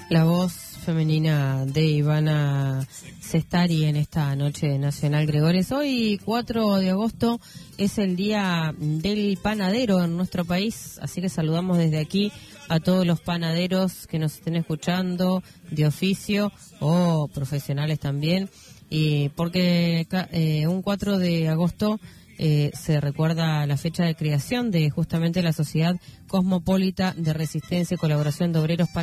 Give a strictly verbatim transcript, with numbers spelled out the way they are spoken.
La voz femenina de Ivana Cestari en esta noche de Nacional Gregores. Hoy, cuatro de agosto, es el día del panadero en nuestro país, así que saludamos desde aquí a todos los panaderos que nos estén escuchando, de oficio o profesionales también, y porque eh, un cuatro de agosto eh, se recuerda la fecha de creación de justamente la Sociedad Cosmopolita de Resistencia y Colaboración de Obreros Panaderos.